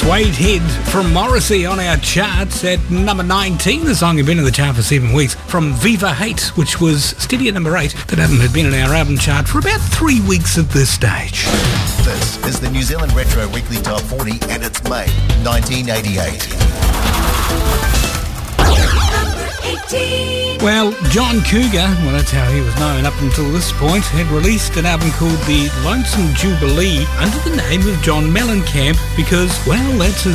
Suede Head from Morrissey on our charts at number 19. The song had been in the chart for 7 weeks. From Viva Hate, which was steady at number 8. That album had been in our album chart for about 3 weeks at this stage. This is the New Zealand Retro Weekly Top 40 and it's May 1988. Well, John Cougar, well that's how he was known up until this point, had released an album called The Lonesome Jubilee under the name of John Mellencamp because, well, that's his